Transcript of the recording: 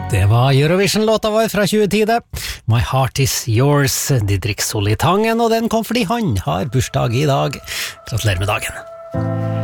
Det var Eurovision-låta vår fra 2010 det. My Heart Is Yours, Didrik Solitangen, og den kom fordi han har bursdag i dag. Gratulerer med dagen.